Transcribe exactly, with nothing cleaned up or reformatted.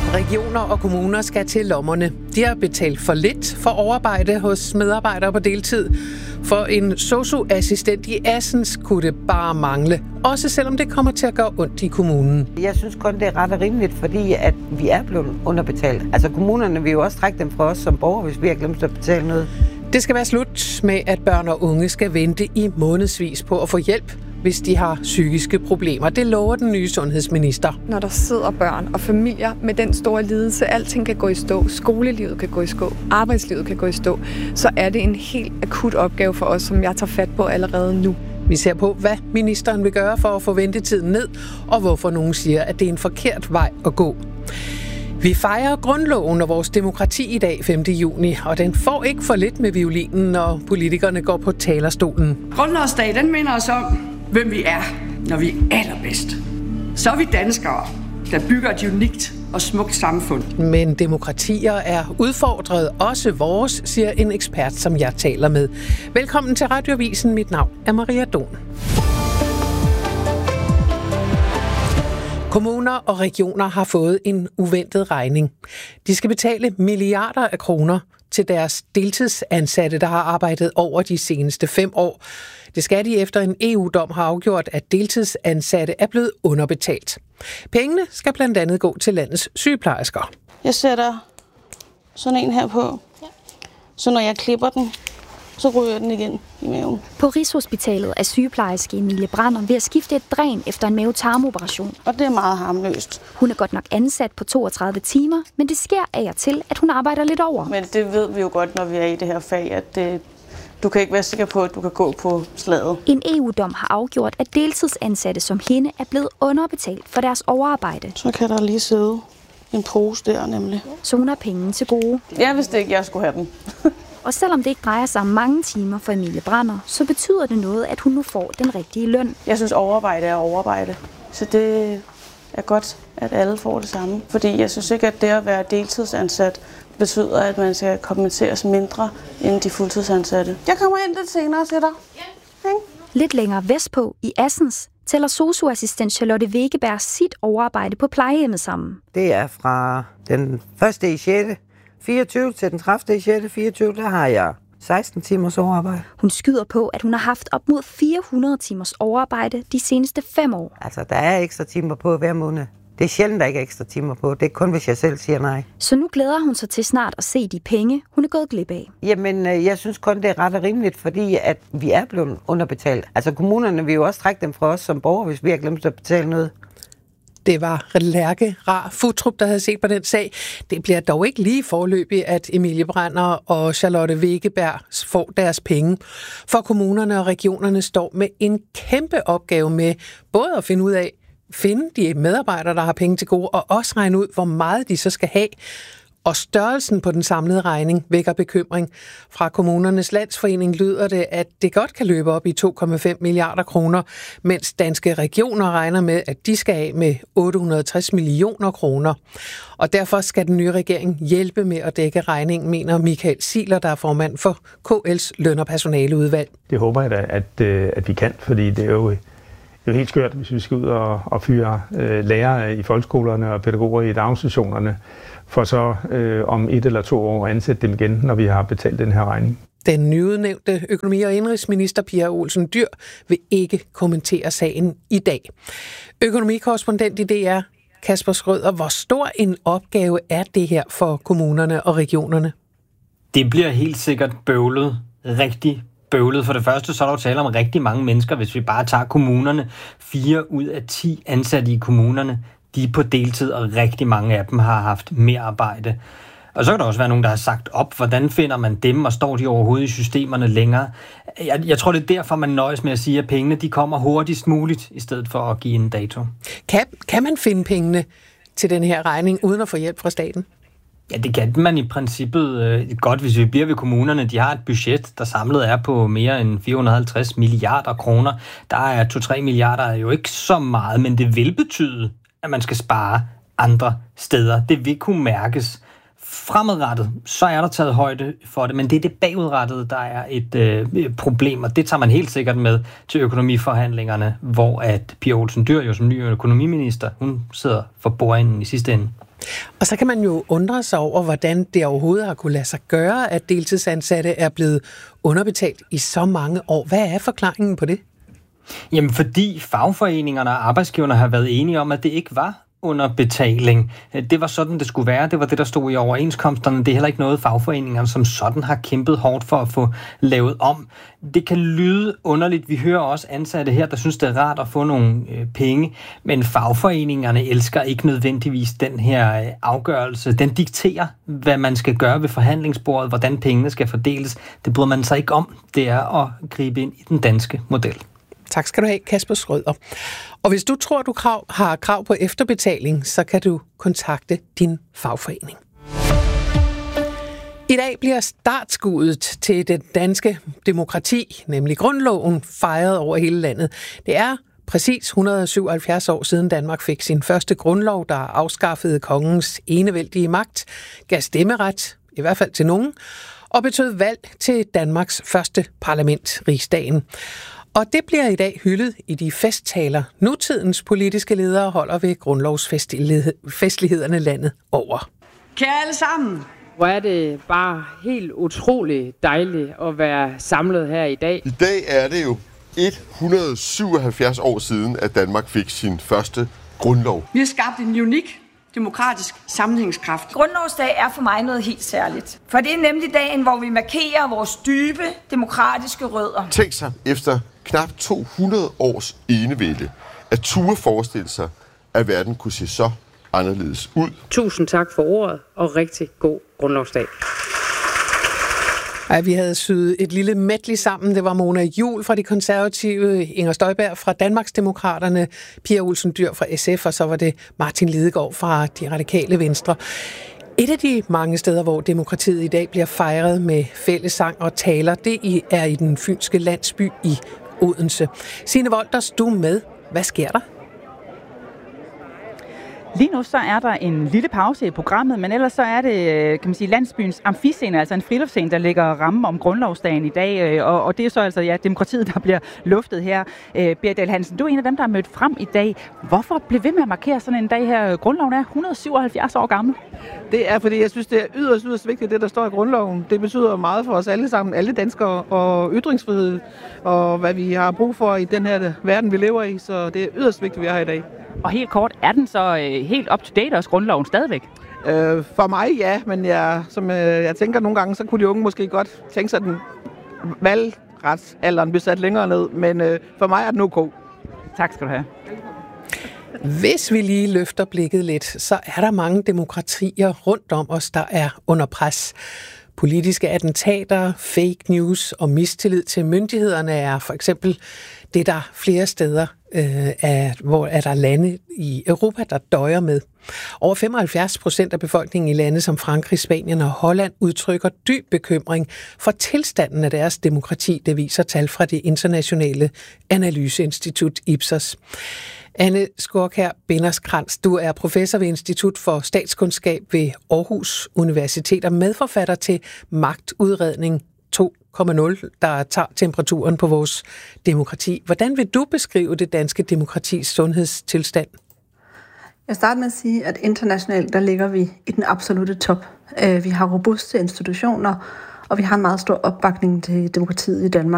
Regioner og kommuner skal til lommerne. De har betalt for lidt for overarbejde hos medarbejdere på deltid. For en sosu-assistent i Assens kunne det bare mangle. Også selvom det kommer til at gøre ondt i kommunen. Jeg synes kun, det er ret og rimeligt, fordi at vi er blevet underbetalt. Altså kommunerne vil jo også trække dem fra os som borgere, hvis vi har glemt at betale noget. Det skal være slut med, at børn og unge skal vente i månedsvis på at få hjælp, hvis de har psykiske problemer. Det lover den nye sundhedsminister. Når der sidder børn og familier med den store lidelse, alting kan gå i stå, skolelivet kan gå i stå, arbejdslivet kan gå i stå, så er det en helt akut opgave for os, som jeg tager fat på allerede nu. Vi ser på, hvad ministeren vil gøre for at få ventetiden ned, og hvorfor nogen siger, at det er en forkert vej at gå. Vi fejrer grundloven og vores demokrati i dag, femte juni, og den får ikke for lidt med violinen, når politikerne går på talerstolen. Grundlovsdag, den minder os om, hvem vi er, når vi er allerbedst. Så er vi danskere, der bygger et unikt og smukt samfund. Men demokratier er udfordret, også vores, siger en ekspert, som jeg taler med. Velkommen til Radioavisen. Mit navn er Maria Don. Kommuner og regioner har fået en uventet regning. De skal betale milliarder af kroner til deres deltidsansatte, der har arbejdet over de seneste fem år. Det skal de efter en E U-dom har afgjort, at deltidsansatte er blevet underbetalt. Pengene skal blandt andet gå til landets sygeplejersker. Jeg sætter sådan en her på, så når jeg klipper den, så ryger den igen i maven. På Rigshospitalet er sygeplejerske Emilie Brander ved at skifte et dræn efter en mave-tarm-operation. Og det er meget harmløst. Hun er godt nok ansat på toogtredive timer, men det sker af og til, at hun arbejder lidt over. Men det ved vi jo godt, når vi er i det her fag, at det, du kan ikke være sikker på, at du kan gå på slaget. En E U-dom har afgjort, at deltidsansatte som hende er blevet underbetalt for deres overarbejde. Så kan der lige sidde en pose der nemlig. Så hun har penge til gode. Jeg vidste ikke, jeg skulle have den. Og selvom det ikke drejer sig om mange timer for Emilie Brander, så betyder det noget, at hun nu får den rigtige løn. Jeg synes, overarbejde er overarbejde. Så det er godt, at alle får det samme. Fordi jeg synes ikke, at det at være deltidsansat betyder, at man skal kompenseres mindre end de fuldtidsansatte. Jeg kommer ind lidt senere til dig. Ja. Lidt længere vestpå i Assens tæller sosu-assistent Charlotte Wegeberg sit overarbejde på plejehjemmet sammen. Det er fra den første i sjette fireogtyve til den tredivte i sjette fireogtyve, der har jeg seksten timers overarbejde. Hun skyder på, at hun har haft op mod fire hundrede timers overarbejde de seneste fem år. Altså, der er ekstra timer på hver måned. Det er sjældent, der ikke er ekstra timer på. Det er kun, hvis jeg selv siger nej. Så nu glæder hun sig til snart at se de penge, hun er gået glip af. Jamen, jeg synes kun, det er ret og rimeligt, fordi at vi er blevet underbetalt. Altså, kommunerne vil jo også trække dem fra os som borgere, hvis vi har glemt at betale noget. Det var Lærke Rar Futtrup, der havde set på den sag. Det bliver dog ikke lige foreløbigt, at Emilie Brander og Charlotte Wegeberg får deres penge. For kommunerne og regionerne står med en kæmpe opgave med både at finde ud af, finde de medarbejdere, der har penge til gode, og også regne ud, hvor meget de så skal have. Og størrelsen på den samlede regning vækker bekymring. Fra Kommunernes Landsforening lyder det, at det godt kan løbe op i to komma fem milliarder kroner, mens Danske Regioner regner med, at de skal af med otte hundrede og tres millioner kroner. Og derfor skal den nye regering hjælpe med at dække regningen, mener Michael Ziegler, der er formand for K L's løn- og personaleudvalg. Det håber jeg da, at, at vi kan, fordi det er jo Det er helt skørt, hvis vi skal ud og, og fyre øh, lærere i folkeskolerne og pædagoger i daginstitutionerne, for så øh, om et eller to år ansætte dem igen, når vi har betalt den her regning. Den nyudnævnte økonomi- og indrigsminister Pia Olsen Dyhr vil ikke kommentere sagen i dag. Økonomikorrespondent i D R, Kasper Schrøder, hvor stor en opgave er det her for kommunerne og regionerne? Det bliver helt sikkert bøvlet, rigtig bøvlet. For det første så er der jo tale om rigtig mange mennesker, hvis vi bare tager kommunerne. Fire ud af ti ansatte i kommunerne, de er på deltid, og rigtig mange af dem har haft mere arbejde. Og så kan der også være nogen, der har sagt op, hvordan finder man dem, og står de overhovedet i systemerne længere? Jeg, jeg tror, det er derfor, man nøjes med at sige, at pengene de kommer hurtigst muligt, i stedet for at give en dato. Kan, kan man finde pengene til den her regning, uden at få hjælp fra staten? Ja, det kan man i princippet øh, godt, hvis vi bliver ved kommunerne. De har et budget, der samlet er på mere end fire hundrede og halvtreds milliarder kroner. Der er to til tre milliarder jo ikke så meget, men det vil betyde, at man skal spare andre steder. Det vil kunne mærkes. Fremadrettet, så er der taget højde for det, men det er det bagudrettede, der er et øh, problem, og det tager man helt sikkert med til økonomiforhandlingerne, hvor at Pia Olsen Dyhr jo som ny økonomiminister, hun sidder for bordenden i sidste ende. Og så kan man jo undre sig over, hvordan det overhovedet har kunne lade sig gøre, at deltidsansatte er blevet underbetalt i så mange år. Hvad er forklaringen på det? Jamen, fordi fagforeningerne og arbejdsgiverne har været enige om, at det ikke var underbetaling. Det var sådan, det skulle være. Det var det, der stod i overenskomsterne. Det er heller ikke noget, fagforeningerne som sådan har kæmpet hårdt for at få lavet om. Det kan lyde underligt. Vi hører også ansatte her, der synes, det er rart at få nogle øh, penge, men fagforeningerne elsker ikke nødvendigvis den her øh, afgørelse. Den dikterer, hvad man skal gøre ved forhandlingsbordet, hvordan pengene skal fordeles. Det bryder man sig ikke om. Det er at gribe ind i den danske model. Tak skal du have, Kasper Schrøder. Og hvis du tror, du krav, har krav på efterbetaling, så kan du kontakte din fagforening. I dag bliver startskuddet til det danske demokrati, nemlig grundloven, fejret over hele landet. Det er præcis et hundrede og syvoghalvfjerds år siden Danmark fik sin første grundlov, der afskaffede kongens enevældige magt, gav stemmeret, i hvert fald til nogen, og betød valg til Danmarks første parlament, Rigsdagen. Og det bliver i dag hyldet i de festtaler, nutidens politiske ledere holder ved grundlovsfestlighederne landet over. Kære alle sammen. Hvor er det bare helt utroligt dejligt at være samlet her i dag. I dag er det jo et hundrede og syvoghalvfjerds år siden, at Danmark fik sin første grundlov. Vi har skabt en unik demokratisk sammenhængskraft. Grundlovsdag er for mig noget helt særligt. For det er nemlig dagen, hvor vi markerer vores dybe demokratiske rødder. Tænk sig efter knap to hundrede års enevælde at turde forestille sig, at verden kunne se så anderledes ud. Tusind tak for ordet, og rigtig god grundlovsdag. Ej, vi havde syet et lille medley sammen. Det var Mona Juul fra De Konservative, Inger Støjberg fra Danmarksdemokraterne, Pia Olsen Dyhr fra S F, og så var det Martin Lidegaard fra De Radikale Venstre. Et af de mange steder, hvor demokratiet i dag bliver fejret med fællessang og taler, det er i den fynske landsby i Odense. Signe Wolters, du er med. Hvad sker der? Lige nu så er der en lille pause i programmet, men ellers så er det, kan man sige, landsbyens amfiscene, altså en friluftsscene, der ligger ramme om grundlovsdagen i dag, og, og det er så altså ja, demokratiet, der bliver luftet her. Berit Dahl Hansen, du er en af dem, der er mødt frem i dag. Hvorfor blev ved med at markere sådan en dag her? Grundloven er et hundrede og syvoghalvfjerds år gammel. Det er, fordi jeg synes, det er yderst, yderst vigtigt, det der står i grundloven. Det betyder meget for os alle sammen, alle danskere, og ytringsfrihed, og hvad vi har brug for i den her verden, vi lever i, så det er yderst vigtigt, vi er her i dag. Og helt kort, er den så øh, helt up-to-date også, grundloven stadigvæk? Øh, for mig ja, men jeg, som, øh, jeg tænker nogle gange, så kunne de unge måske godt tænke sig, at den valgretsalderen blev sat længere ned, men øh, for mig er den ok. Tak skal du have. Hvis vi lige løfter blikket lidt, så er der mange demokratier rundt om os, der er under pres. Politiske attentater, fake news og mistillid til myndighederne er for eksempel det, der flere steder, øh, er, hvor er der lande i Europa, der døjer med. Over femoghalvfjerds procent af befolkningen i lande som Frankrig, Spanien og Holland udtrykker dyb bekymring for tilstanden af deres demokrati. Det viser tal fra det internationale analyseinstitut Ipsos. Anne Skorkær Binderskrantz, du er professor ved Institut for Statskundskab ved Aarhus Universitet og medforfatter til Magtudredning to komma nul, der tager temperaturen på vores demokrati. Hvordan vil du beskrive det danske demokratis sundhedstilstand? Jeg starter med at sige, at internationalt der ligger vi i den absolute top. Vi har robuste institutioner, og vi har en meget stor opbakning til demokratiet i Danmark.